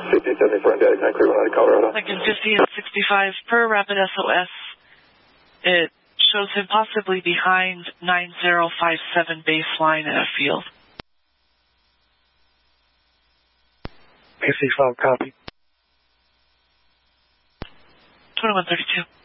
1574 on Data 9, clear 1 out of Colorado. Lincoln 50 and 65 per Rapid SOS. It shows him possibly behind 9057 baseline in a field. 65, copy. 2132.